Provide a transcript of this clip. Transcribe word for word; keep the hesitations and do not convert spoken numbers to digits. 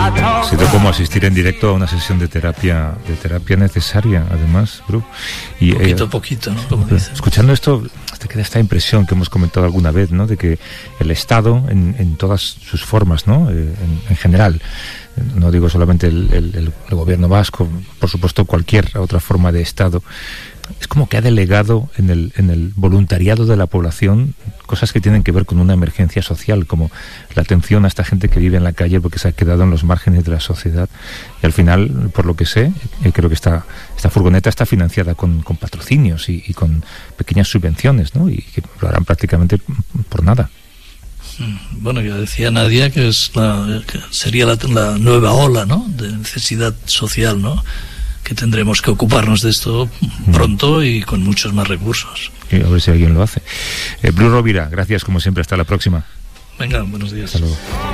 Ha sido como asistir en directo a una sesión de terapia de terapia necesaria, además, Bru. Y, poquito a eh, poquito, ¿no? Como dicen. Escuchando esto, te queda esta impresión que hemos comentado alguna vez, ¿no? De que el Estado, en, en todas sus formas, ¿no? Eh, en, en general, no digo solamente el, el, el gobierno vasco, por supuesto cualquier otra forma de Estado, es como que ha delegado en el, en el voluntariado de la población cosas que tienen que ver con una emergencia social, como la atención a esta gente que vive en la calle porque se ha quedado en los márgenes de la sociedad. Y al final, por lo que sé, eh, creo que esta, esta furgoneta está financiada con, con patrocinios y, y con pequeñas subvenciones, ¿no? Y que lo harán prácticamente por nada. Bueno, ya decía Nadia que es la, que sería la, la nueva ola, ¿no? De necesidad social, ¿no? Que tendremos que ocuparnos de esto pronto y con muchos más recursos. Y a ver si alguien lo hace. Eh, Bru Rovira, gracias como siempre, hasta la próxima. Venga, buenos días. Hasta luego.